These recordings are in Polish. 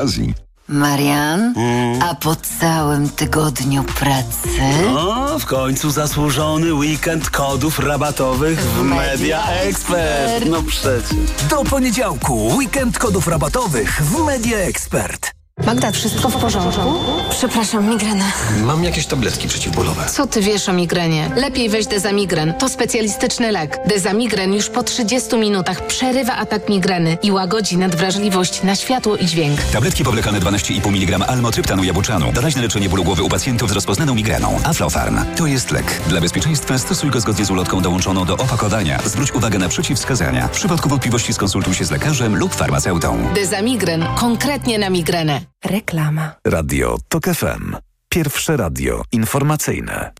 Azji. Marian, a po całym tygodniu pracy? No, w końcu zasłużony weekend kodów rabatowych w Media Expert. No przecież. Do poniedziałku weekend kodów rabatowych w Media Expert. Magda, wszystko w porządku? Przepraszam, migrena. Mam jakieś tabletki przeciwbólowe. Co ty wiesz o migrenie? Lepiej weź Dezamigren. To specjalistyczny lek. Dezamigren już po 30 minutach przerywa atak migreny i łagodzi nadwrażliwość na światło i dźwięk. Tabletki powlekane 12,5 mg almotryptanu jabłczanu. Doraźne leczenie bólu głowy u pacjentów z rozpoznaną migreną. Aflofarm. To jest lek. Dla bezpieczeństwa stosuj go zgodnie z ulotką dołączoną do opakowania. Zwróć uwagę na przeciwwskazania. W przypadku wątpliwości skonsultuj się z lekarzem lub farmaceutą. Dezamigren. Konkretnie na migrenę. Reklama. Radio TOK FM. Pierwsze radio informacyjne.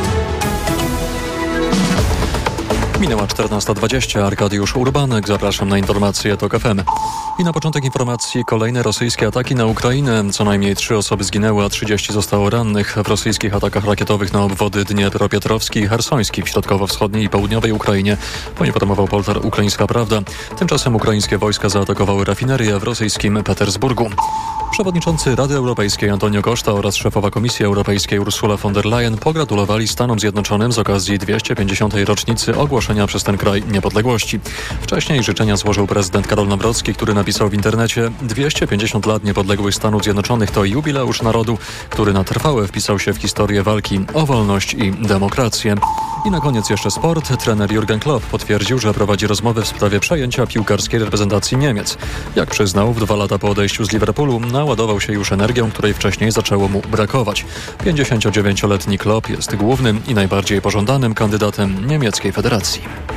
Minęła 14:20. Arkadiusz Urbanek. Zapraszam na informacje TOK FM. I na początek informacji kolejne rosyjskie ataki na Ukrainę. Co najmniej 3 osoby zginęły, a 30 zostało rannych w rosyjskich atakach rakietowych na obwody Dniepropietrowski i Chersoński w środkowo-wschodniej i południowej Ukrainie. Poinformował portal Ukraińska Prawda. Tymczasem ukraińskie wojska zaatakowały rafinerię w rosyjskim Petersburgu. Przewodniczący Rady Europejskiej Antonio Costa oraz szefowa Komisji Europejskiej Ursula von der Leyen pogratulowali Stanom Zjednoczonym z okazji 250. rocznicy ogłoszenia przez ten kraj niepodległości. Wcześniej życzenia złożył prezydent Karol Nawrocki, który napisał w internecie: 250 lat niepodległych Stanów Zjednoczonych to jubileusz narodu, który na trwałe wpisał się w historię walki o wolność i demokrację. I na koniec jeszcze sport. Trener Jurgen Klopp potwierdził, że prowadzi rozmowy w sprawie przejęcia piłkarskiej reprezentacji Niemiec. Jak przyznał, w 2 lata po odejściu z Liverpoolu naładował się już energią, której wcześniej zaczęło mu brakować. 59-letni Klopp jest głównym i najbardziej pożądanym kandydatem niemieckiej federacji.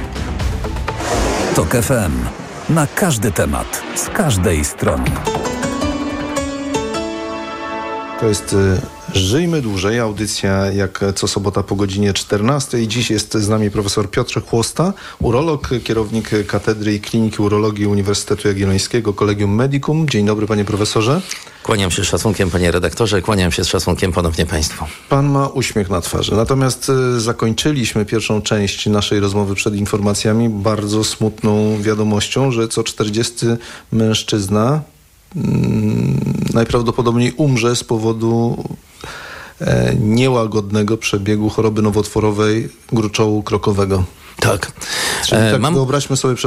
TOK FM. Na każdy temat, z każdej strony. To jest Żyjmy Dłużej, audycja jak co sobota po godzinie 14. Dziś jest z nami profesor Piotr Chłosta, urolog, kierownik Katedry i Kliniki Urologii Uniwersytetu Jagiellońskiego Collegium Medicum. Dzień dobry, panie profesorze. Kłaniam się z szacunkiem, panie redaktorze, kłaniam się z szacunkiem ponownie państwu. Pan ma uśmiech na twarzy. Natomiast zakończyliśmy pierwszą część naszej rozmowy przed informacjami bardzo smutną wiadomością, że co 40 mężczyzna najprawdopodobniej umrze z powodu niełagodnego przebiegu choroby nowotworowej gruczołu krokowego. Tak. Czyli wyobraźmy sobie,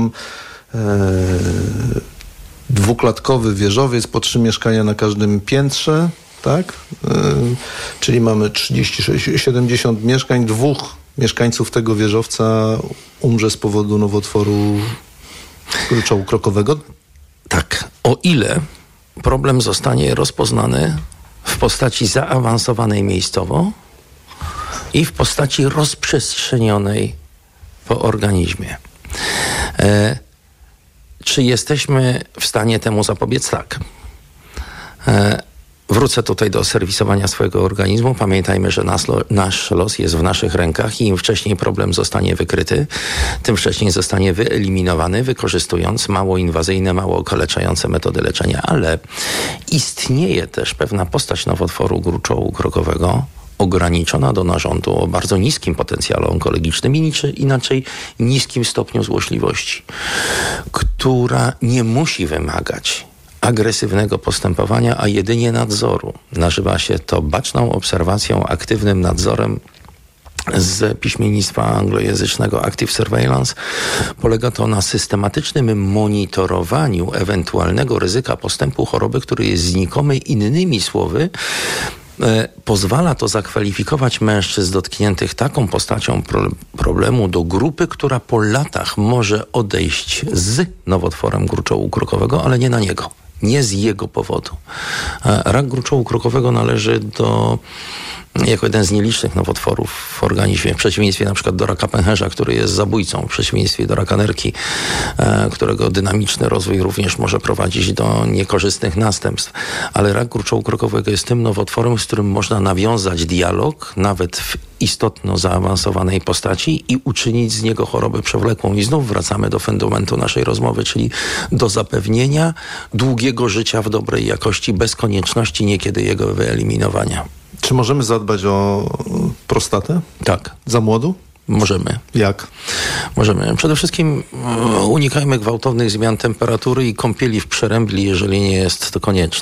dwuklatkowy wieżowiec, po 3 mieszkania na każdym piętrze, tak? Czyli mamy 70 mieszkań, 2 mieszkańców tego wieżowca umrze z powodu nowotworu gruczołu krokowego. Tak. O ile problem zostanie rozpoznany w postaci zaawansowanej miejscowo i w postaci rozprzestrzenionej po organizmie. Czy jesteśmy w stanie temu zapobiec? Tak. Wrócę tutaj do serwisowania swojego organizmu. Pamiętajmy, że nasz los jest w naszych rękach i im wcześniej problem zostanie wykryty, tym wcześniej zostanie wyeliminowany, wykorzystując mało inwazyjne, mało okaleczające metody leczenia. Ale istnieje też pewna postać nowotworu gruczołu krokowego, ograniczona do narządu o bardzo niskim potencjale onkologicznym i inaczej niskim stopniu złośliwości, która nie musi wymagać agresywnego postępowania, a jedynie nadzoru. Nazywa się to baczną obserwacją, aktywnym nadzorem z piśmiennictwa anglojęzycznego Active Surveillance. Polega to na systematycznym monitorowaniu ewentualnego ryzyka postępu choroby, który jest znikomy. Innymi słowy, pozwala to zakwalifikować mężczyzn dotkniętych taką postacią problemu do grupy, która po latach może odejść z nowotworem gruczołu krokowego, ale nie na niego. Nie z jego powodu. Rak gruczołu krokowego należy jako jeden z nielicznych nowotworów w organizmie, w przeciwieństwie na przykład do raka pęcherza, który jest zabójcą, w przeciwieństwie do raka nerki, którego dynamiczny rozwój również może prowadzić do niekorzystnych następstw. Ale rak gruczołu krokowego jest tym nowotworem, z którym można nawiązać dialog, nawet w istotno zaawansowanej postaci i uczynić z niego chorobę przewlekłą. I znów wracamy do fundamentu naszej rozmowy, czyli do zapewnienia długiego życia w dobrej jakości, bez konieczności niekiedy jego wyeliminowania. Czy możemy zadbać o prostatę? Tak. Za młodu? Możemy. Jak? Możemy. Przede wszystkim unikajmy gwałtownych zmian temperatury i kąpieli w przerębli, jeżeli nie jest to konieczne.